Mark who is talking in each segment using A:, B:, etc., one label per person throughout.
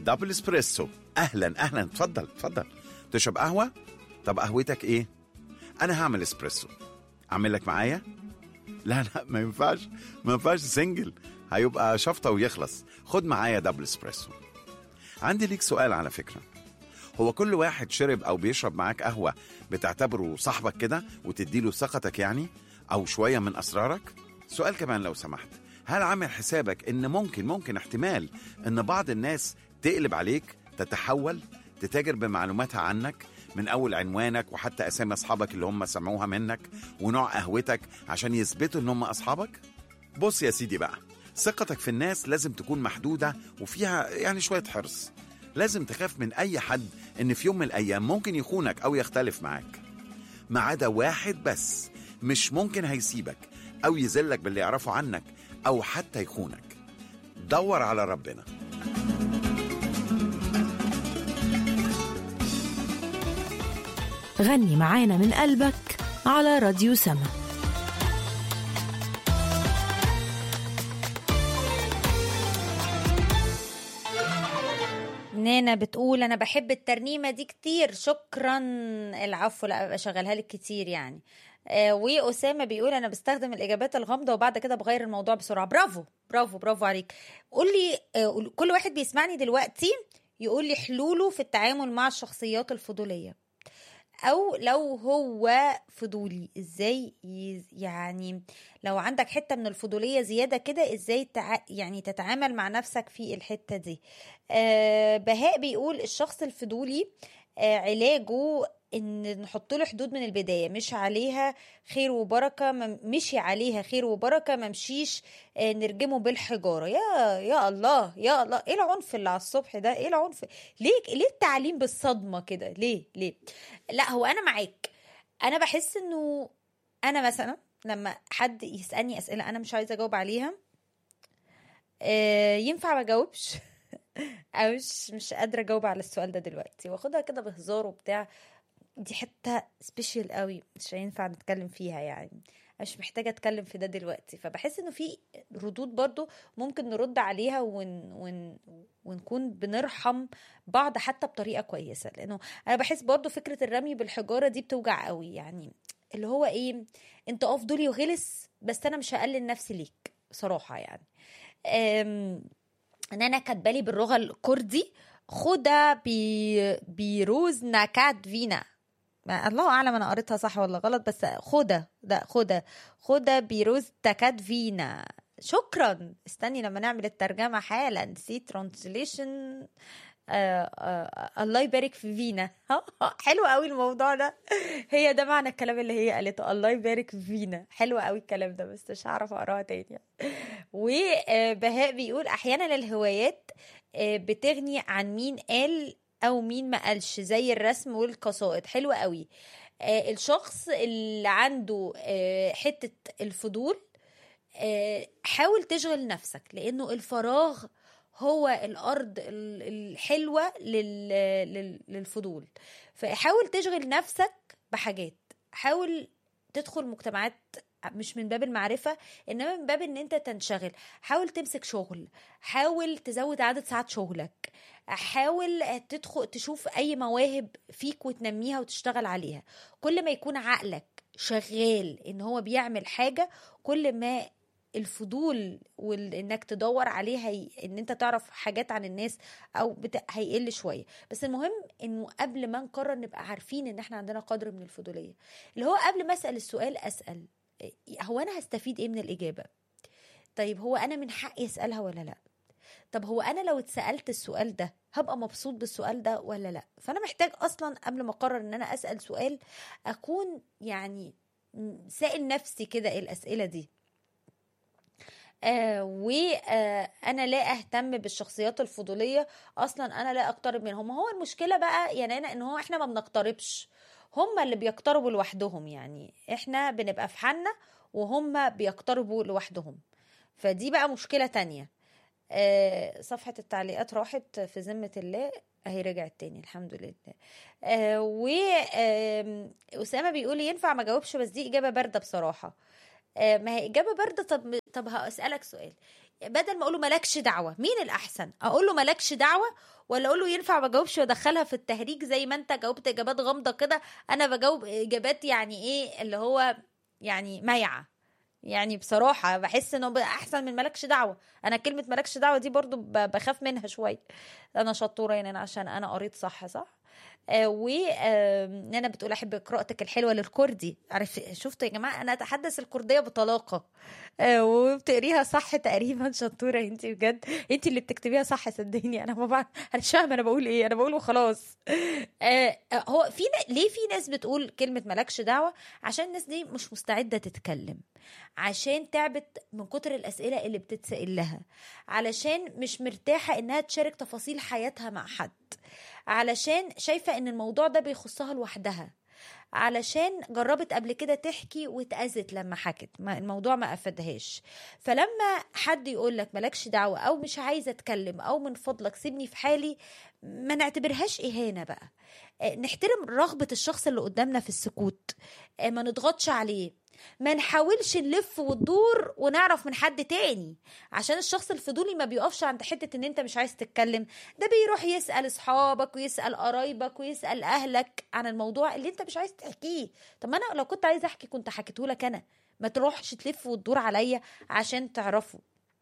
A: دبل اسبريسو. اهلا اهلا، اتفضل اتفضل. تشرب قهوه؟ طب قهوتك ايه؟ انا هعمل اسبريسو. اعمل لك معايا؟ لا ما ينفعش، ما ينفعش سنجل، هيبقى شفطه ويخلص. خد معايا دبل اسبريسو. عندي ليك سؤال على فكره، هو كل واحد شرب او بيشرب معاك قهوه بتعتبره صاحبك كده وتديله ثقتك يعني، او شويه من اسرارك؟ سؤال كمان لو سمحت، هل عامل حسابك ان ممكن احتمال ان بعض الناس تقلب عليك، تتحول، تتاجر بمعلوماتها عنك، من اول عنوانك وحتى اسامي اصحابك اللي هم سمعوها منك ونوع قهوتك عشان يثبتوا ان هم اصحابك؟ بص يا سيدي بقى، ثقتك في الناس لازم تكون محدودة وفيها يعني شوية حرص. لازم تخاف من اي حد ان في يوم من الايام ممكن يخونك او يختلف معاك، ما عدا واحد بس مش ممكن هيسيبك او يذلك باللي يعرفه عنك او حتى يخونك. دور على ربنا.
B: غني معانا من قلبك على راديو سما.
C: نانا بتقول أنا بحب الترنيمة دي كتير، شكرا. العفو، لا أشغلها لك كتير يعني. وأسامة بيقول أنا بستخدم الإجابات الغامضة وبعد كده بغير الموضوع بسرعة. برافو برافو برافو عليك. قول لي كل واحد بيسمعني دلوقتي يقول لي حلوله في التعامل مع الشخصيات الفضولية، او لو هو فضولي ازاي يعني لو عندك حتة من الفضولية زيادة كده ازاي يعني تتعامل مع نفسك في الحتة دي. بهاء بيقول الشخص الفضولي علاجه ان نحط له حدود من البداية، مش عليها خير وبركة، مشي عليها خير وبركة، ممشيش نرجمه بالحجارة. يا الله يا الله، ايه العنف اللي على الصبح ده؟ ايه العنف؟ ليه التعليم بالصدمة كده؟ ليه؟ لا هو انا معاك. انا بحس انه انا مثلا لما حد يسألني اسئلة انا مش عايزة اجاوب عليها، ينفع ما اجاوبش او مش قادرة اجاوب على السؤال ده دلوقتي واخدها كده بهزار وبتاع، دي حتة سبيشال قوي مش هينفع نتكلم فيها يعني، مش محتاجة اتكلم في ده دلوقتي. فبحس انه في ردود برضو ممكن نرد عليها ونكون بنرحم بعض حتى بطريقة كويسة، لانه انا بحس برضو فكرة الرمي بالحجارة دي بتوجع قوي، يعني اللي هو ايه، انت افضلي وغلس بس انا مش هقلل نفسي ليك صراحة يعني. ان انا كاتبالي باللغة الكردي خدا بيروز نكاد فينا، الله اعلم انا قريتها صح ولا غلط، بس خدا بيروز تكاد فينا. شكرا، استني لما نعمل الترجمة حالا. سي ترانسليشن. الله يبارك في فينا. حلو قوي الموضوع ده. هي ده معنى الكلام اللي هي قالته، الله يبارك في فينا. حلو قوي الكلام ده بس مش هعرف اقراها تاني. وبهاء بيقول احيانا الهوايات بتغني عن مين قال او مين ما قالش، زي الرسم والقصائد. حلوة قوي. الشخص اللي عنده حتة الفضول، حاول تشغل نفسك، لانه الفراغ هو الارض الحلوة للفضول. فحاول تشغل نفسك بحاجات، حاول تدخل مجتمعات مش من باب المعرفة إنما من باب إن أنت تنشغل. حاول تمسك شغل، حاول تزود عدد ساعات شغلك، حاول تدخل تشوف أي مواهب فيك وتنميها وتشتغل عليها. كل ما يكون عقلك شغال إن هو بيعمل حاجة، كل ما الفضول وانك تدور عليها ان انت تعرف حاجات عن الناس او هيقل شويه. بس المهم انه قبل ما نقرر نبقى عارفين ان احنا عندنا قدر من الفضوليه، اللي هو قبل ما اسال السؤال اسال هو انا هستفيد ايه من الاجابه؟ طيب هو انا من حقي اسالها ولا لا؟ طب هو انا لو اتسالت السؤال ده هبقى مبسوط بالسؤال ده ولا لا؟ فانا محتاج اصلا قبل ما اقرر ان انا اسال سؤال اكون يعني سائل نفسي كده الاسئله دي. وانا لا اهتم بالشخصيات الفضوليه اصلا، انا لا اقترب منهم. هو المشكله بقى يعني أنا ان هو احنا ما بنقتربش، هم اللي بيقتربوا لوحدهم، يعني احنا بنبقى في حالنا وهم بيقتربوا لوحدهم، فدي بقى مشكله تانية. صفحه التعليقات راحت في ذمه الله، اهي رجعت تاني الحمد لله. وأسامة بيقول ينفع ما جاوبش، بس دي اجابه بارده بصراحه. ما هي إجابة باردة. طب هسألك سؤال، بدل ما اقول له مالكش دعوه، مين الاحسن؟ اقول له مالكش دعوه، ولا اقول له ينفع ما اجاوبش وادخلها في التهريج زي ما انت جاوبت اجابات غامضه كده، انا بجاوب اجابات يعني ايه اللي هو يعني مايعه. يعني بصراحه بحس انه احسن من مالكش دعوه. انا كلمه مالكش دعوه دي برضو بخاف منها شويه. انا شطوره يعني، أنا عشان انا قريت صح. انا بتقول احب قراءتك الحلوه للكردي. عارف، شفتوا يا جماعه انا اتحدث الكرديه بطلاقه. وبتقريها صح تقريبا. شطوره انت بجد، انت اللي بتكتبيها صح صدقيني. انا ما بعرف، انا مش فاهمه انا بقول ايه، انا بقول وخلاص. هو ليه في ناس بتقول كلمه مالكش دعوه؟ عشان الناس دي مش مستعده تتكلم، عشان تعبت من كتر الاسئله اللي بتتسال لها، علشان مش مرتاحه انها تشارك تفاصيل حياتها مع حد، علشان شايفة ان الموضوع ده بيخصها لوحدها، علشان جربت قبل كده تحكي واتأذت لما حكت، الموضوع ما أفادهاش. فلما حد يقول لك مالكش دعوة أو مش عايزة أتكلم أو من فضلك سيبني في حالي، ما نعتبرهاش إهانة بقى. نحترم رغبة الشخص اللي قدامنا في السكوت، ما نضغطش عليه، ما نحاولش نلف وندور ونعرف من حد تاني، عشان الشخص الفضولي ما بيقفش عند حتة ان انت مش عايز تتكلم، ده بيروح يسأل اصحابك ويسأل قرايبك ويسأل اهلك عن الموضوع اللي انت مش عايز تحكيه. طب ما انا لو كنت عايز احكي كنت حكيته لك انا، ما تروحش تلف وتدور عليا عشان تعرفه.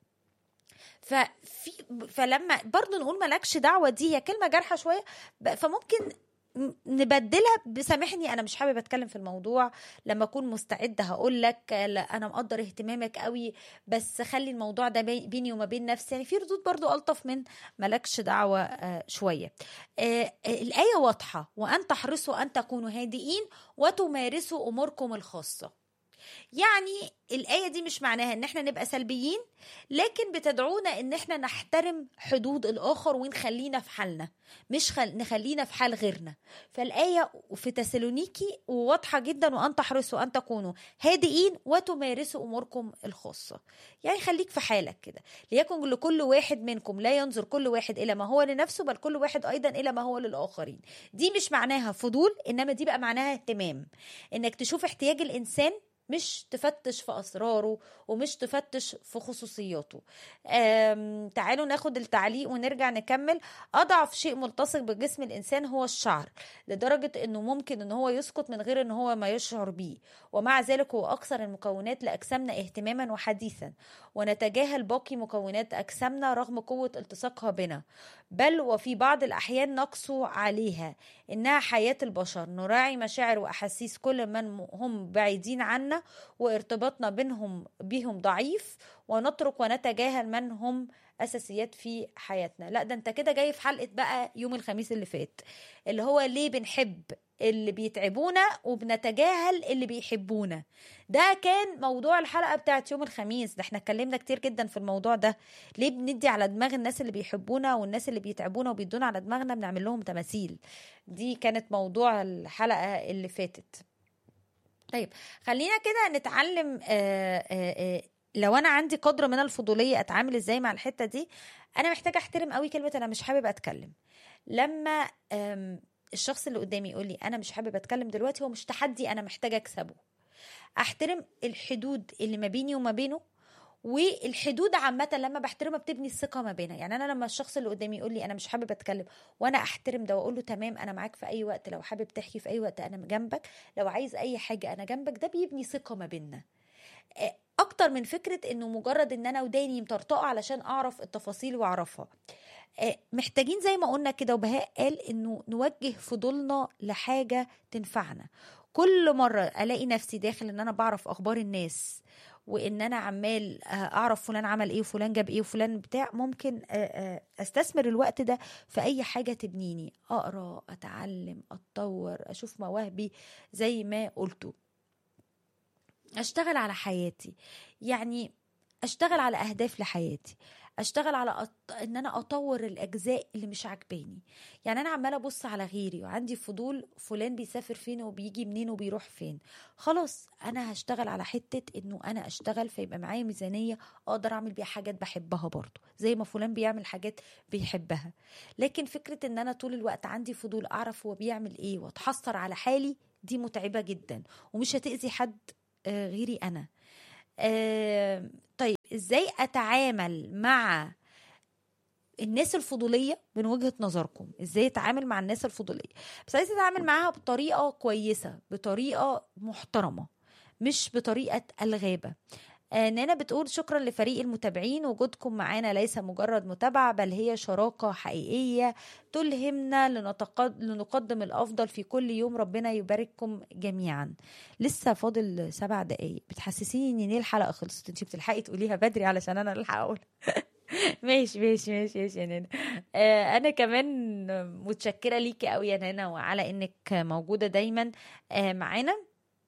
C: فلما برضو نقول مالكش دعوة، دي هي كلمة جارحة شوية، فممكن نبدلها بسامحني انا مش حابب اتكلم في الموضوع، لما اكون مستعده هقول لك انا مقدر اهتمامك قوي، بس خلي الموضوع ده بيني وما بين نفسي. يعني في ردود برضو الطف من مالكش دعوه شويه. الايه واضحه، وان تحرصوا ان تكونوا هادئين وتمارسوا اموركم الخاصه. يعني الآية دي مش معناها ان احنا نبقى سلبيين، لكن بتدعونا ان احنا نحترم حدود الآخر ونخلينا في حالنا، مش نخلينا في حال غيرنا. فالآية في تسالونيكي واضحة جدا، وأن تحرصوا أن تكونوا هادئين وتمارسوا أموركم الخاصة. يعني خليك في حالك كده، ليكن لكل واحد منكم لا ينظر كل واحد إلى ما هو لنفسه، بل كل واحد أيضا إلى ما هو للآخرين. دي مش معناها فضول، إنما دي بقى معناها اهتمام، إنك تشوف احتياج الإنسان، مش تفتش في أسراره ومش تفتش في خصوصياته. تعالوا ناخد التعليق ونرجع نكمل. أضعف شيء ملتصق بجسم الإنسان هو الشعر، لدرجة أنه ممكن أنه هو يسقط من غير أنه هو ما يشعر بيه، ومع ذلك هو أكثر المكونات لأجسامنا اهتماما وحديثا، ونتجاهل باقي مكونات أجسامنا رغم قوة التصاقها بنا، بل وفي بعض الأحيان نقسو عليها. إنها حياة البشر، نراعي مشاعر وأحاسيس كل من هم بعيدين عنا وارتباطنا بهم ضعيف، ونترك ونتجاهل من هم أساسيات في حياتنا. لا ده انت كده جاي في حلقة بقى يوم الخميس اللي فات، اللي هو ليه بنحب اللي بيتعبونا وبنتجاهل اللي بيحبونا. ده كان موضوع الحلقة بتاعت يوم الخميس، ده احنا اتكلمنا كتير جدا في الموضوع ده. ليه بندي على دماغ الناس اللي بيحبونا، والناس اللي بيتعبونا وبيدونا على دماغنا بنعمل لهم تماثيل. دي كانت موضوع الحلقة اللي فاتت. طيب خلينا كده نتعلم لو انا عندي قدر من الفضوليه اتعامل ازاي مع الحته دي. انا محتاجه احترم قوي كلمه انا مش حابب اتكلم. لما الشخص اللي قدامي يقول لي انا مش حابب اتكلم دلوقتي، هو مش تحدي انا محتاجه اكسبه. احترم الحدود اللي ما بيني وما بينه، والحدود عامه لما بحترمها بتبني الثقه ما بيننا. يعني انا لما الشخص اللي قدامي يقول لي انا مش حابب اتكلم، وانا احترم ده واقول له تمام انا معاك في اي وقت، لو حابب تحكي في اي وقت انا جنبك، لو عايز اي حاجه انا جنبك، ده بيبني ثقه ما بيننا اكتر من فكره انه مجرد ان انا وداني مطرطقه علشان اعرف التفاصيل واعرفها. محتاجين زي ما قلنا كده، وبهاء قال انه نوجه فضولنا لحاجه تنفعنا. كل مره الاقي نفسي داخل ان انا بعرف اخبار الناس، وان انا عمال اعرف فلان عمل ايه وفلان جاب ايه وفلان بتاع، ممكن استثمر الوقت ده في اي حاجه تبنيني، اقرا، اتعلم، اتطور، اشوف مواهبي زي ما قلتوا، اشتغل على حياتي. يعني اشتغل على اهداف لحياتي، اشتغل على ان انا اطور الاجزاء اللي مش عاجباني. يعني انا عماله ابص على غيري وعندي فضول فلان بيسافر فين وبيجي منين وبيروح فين، خلاص انا هشتغل على حته انه انا اشتغل فيبقى معايا ميزانيه اقدر اعمل بيها حاجات بحبها برضو زي ما فلان بيعمل حاجات بيحبها. لكن فكره ان انا طول الوقت عندي فضول اعرف هو بيعمل ايه واتحسر على حالي، دي متعبه جدا ومش هتأذي حد غيري انا. طيب ازاي اتعامل مع الناس الفضوليه من وجهه نظركم، ازاي اتعامل مع الناس الفضوليه، بس عايزه اتعامل معاها بطريقه كويسه، بطريقه محترمه، مش بطريقه الغابه. نانا بتقول شكرا لفريق المتابعين، وجودكم معانا ليس مجرد متابعة بل هي شراكة حقيقية تلهمنا لنقدم الأفضل في كل يوم. ربنا يبارككم جميعا. لسه فاضل 7 دقايق، بتحسسيني ان الحلقة خلصت. انتي بتلحقي تقوليها بدري علشان انا الحق اقول. ماشي ماشي ماشي ماشي يا نانا. انا كمان متشكرة ليكي قوي يا نانا، وعلى انك موجودة دايما معانا.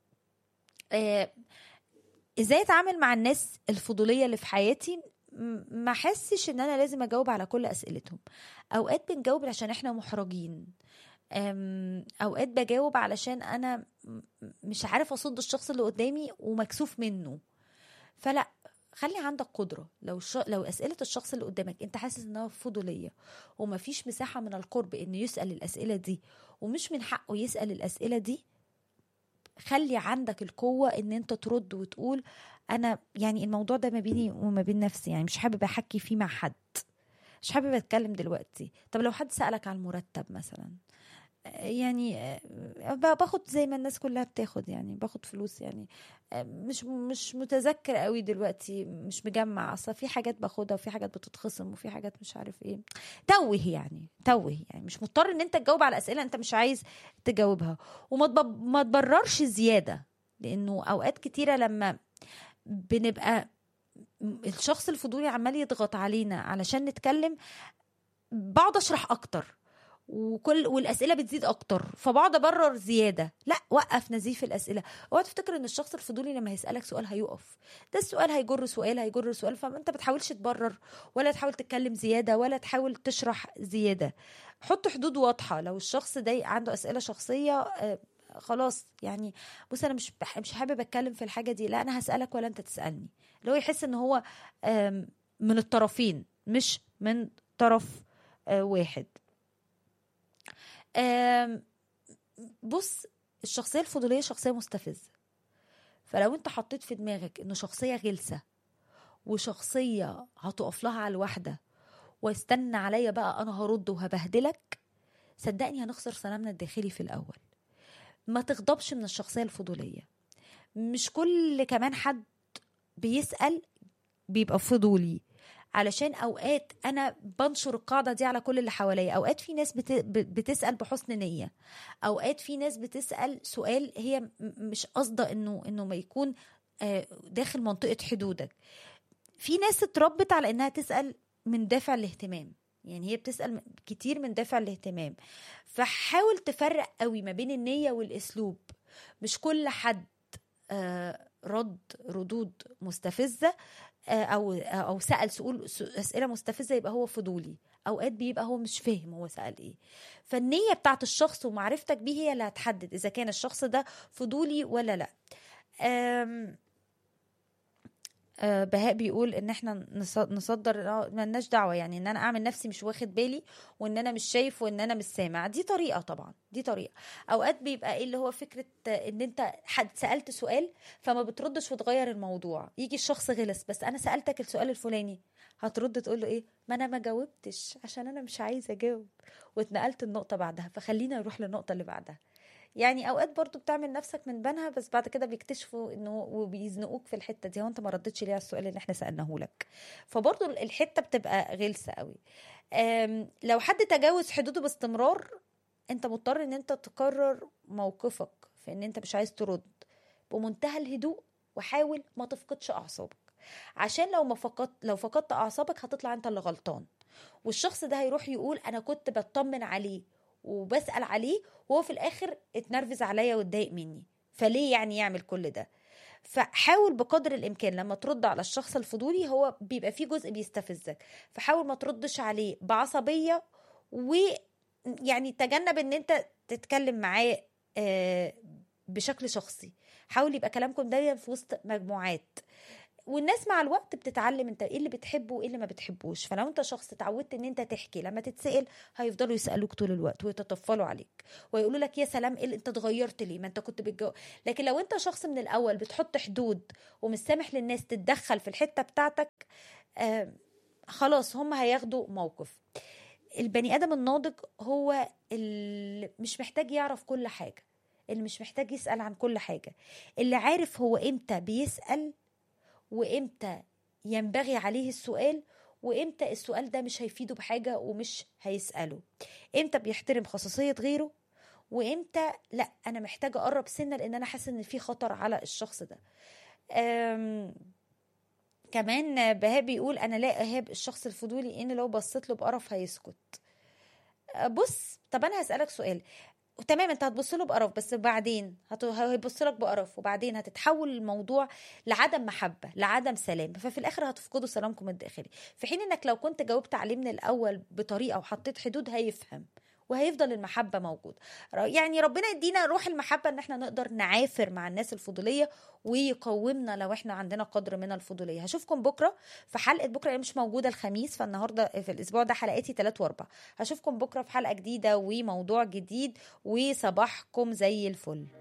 C: ازاي اتعامل مع الناس الفضوليه اللي في حياتي؟ ما احسش ان انا لازم اجاوب على كل اسئلتهم. اوقات بنجاوب عشان احنا محرجين، اوقات بجاوب علشان انا مش عارف اصد الشخص اللي قدامي ومكسوف منه. فلا، خلي عندك قدرة. لو أسئلة الشخص اللي قدامك أنت حاسس إنها فضولية ومفيش مساحة من القرب إنه يسأل الأسئلة دي، ومش من حقه يسأل الأسئلة دي، خلي عندك القوة ان انت ترد وتقول انا يعني الموضوع ده ما بيني وما بين نفسي، يعني مش حابب احكي فيه مع حد، مش حابب اتكلم دلوقتي. طب لو حد سألك عن المرتب مثلا، يعني باخد زي ما الناس كلها بتاخد، يعني باخد فلوس، يعني مش متذكر قوي دلوقتي، مش مجمع اصلا، في حاجات باخدها وفي حاجات بتتخصم وفي حاجات مش عارف ايه. توه يعني مش مضطر ان انت تجاوب على اسئله انت مش عايز تجاوبها. ما تبررش زياده، لانه اوقات كتيره لما بنبقى الشخص الفضولي عمال يضغط علينا علشان نتكلم، بقعد اشرح اكتر والاسئله بتزيد اكتر، فبقعد ابرر زياده. لا، وقف نزيف الاسئله. اوعى تفتكر ان الشخص الفضولي لما هيسالك سؤال هيقف، ده السؤال هيجر سؤال هيجر سؤال، فانت بتحاولش تبرر ولا تحاول تتكلم زياده ولا تحاول تشرح زياده. حط حدود واضحه. لو الشخص ده عنده اسئله شخصيه، خلاص يعني بص انا مش حابب اتكلم في الحاجه دي، لا انا هسالك ولا انت تسالني. لو يحس ان هو من الطرفين مش من طرف واحد. بص، الشخصية الفضولية شخصية مستفزة، فلو انت حطيت في دماغك انه شخصية غلسة وشخصية هتقف لها على الواحدة واستنى عليا بقى انا هرد وهبهدلك، صدقني هنخسر سلامنا الداخلي في الاول. ما تغضبش من الشخصية الفضولية. مش كل كمان حد بيسأل بيبقى فضولي، علشان اوقات انا بنشر القاعده دي على كل اللي حواليا. اوقات في ناس بتسال بحسن نيه، اوقات في ناس بتسال سؤال هي مش قصده انه ما يكون داخل منطقه حدودك. في ناس اتربت على انها تسال من دافع الاهتمام، يعني هي بتسال كتير من دافع الاهتمام. فحاول تفرق قوي ما بين النيه والاسلوب. مش كل حد ردود مستفزه او سأل اسئله مستفزه يبقى هو فضولي. اوقات بيبقى هو مش فاهم هو سأل ايه. فالنيه بتاعت الشخص ومعرفتك بيه هي اللي هتحدد اذا كان الشخص ده فضولي ولا لا. بهاء بيقول ان احنا نصدر ملناش دعوه، يعني ان انا اعمل نفسي مش واخد بالي وان انا مش شايف وان انا مش سامع. دي طريقه، طبعا دي طريقه. اوقات بيبقى ايه اللي هو فكره ان انت حد سالت سؤال فما بتردش وتغير الموضوع. يجي الشخص غلس بس انا سالتك السؤال الفلاني، هترد تقول له ايه؟ ما انا ما جاوبتش عشان انا مش عايزه اجاوب، واتنقلت النقطه بعدها، فخلينا نروح للنقطه اللي بعدها. يعني اوقات برضو بتعمل نفسك من بنها، بس بعد كده بيكتشفوا انه وبيزنقوك في الحته دي، وانت ما ردتش ليه على السؤال اللي احنا سالناه لك. فبرضو الحته بتبقى غلسه قوي. لو حد تجاوز حدوده باستمرار، انت مضطر ان انت تقرر موقفك في ان انت مش عايز ترد بمنتهى الهدوء، وحاول ما تفقدش اعصابك، عشان لو فقدت اعصابك هتطلع انت اللي غلطان، والشخص ده هيروح يقول انا كنت بطمن عليه وبسأل عليه وهو في الاخر اتنرفز عليا واتضايق مني، فليه يعني يعمل كل ده؟ فحاول بقدر الامكان لما ترد على الشخص الفضولي، هو بيبقى فيه جزء بيستفزك، فحاول ما تردش عليه بعصبية، ويعني تجنب ان انت تتكلم معاه بشكل شخصي. حاول يبقى كلامكم دايما في وسط مجموعات، والناس مع الوقت بتتعلم انت ايه اللي بتحبه وايه اللي ما بتحبوش. فلو انت شخص اتعودت ان انت تحكي، لما تتسأل هيفضلوا يسألوك طول الوقت ويتطفلوا عليك ويقولوا لك يا سلام ايه انت اتغيرت ليه، ما انت كنت بتجاوب. لكن لو انت شخص من الاول بتحط حدود ومش سامح للناس تتدخل في الحتة بتاعتك، خلاص هم هياخدوا موقف. البني ادم الناضج هو اللي مش محتاج يعرف كل حاجة، اللي مش محتاج يسأل عن كل حاجة، اللي عارف هو امتى بيسأل وامتى ينبغي عليه السؤال، وامتى السؤال ده مش هيفيده بحاجة ومش هيسأله، امتى بيحترم خصوصية غيره، وامتى لا انا محتاجة اقرب سنة لان انا حاسة ان في خطر على الشخص ده. كمان بهاء بيقول انا لا اهاب الشخص الفضولي ان لو بصيت له بقرف هيسكت. بص، طب انا هسألك سؤال، تمام انت هتبص له بقرف بس بعدين هيبص لك بقرف، وبعدين هتتحول الموضوع لعدم محبة لعدم سلام، ففي الاخر هتفقدوا سلامكم الداخلي. في حين انك لو كنت جاوبت عليه من الاول بطريقة وحطيت حدود هيفهم وهيفضل المحبة موجود. يعني ربنا يدينا روح المحبة ان احنا نقدر نعافر مع الناس الفضولية ويقومنا لو احنا عندنا قدر من الفضولية. هشوفكم بكرة في حلقة بكرة، مش موجودة الخميس، فالنهاردة في الاسبوع ده حلقاتي 3 و4. هشوفكم بكرة في حلقة جديدة وموضوع جديد، وصباحكم زي الفل.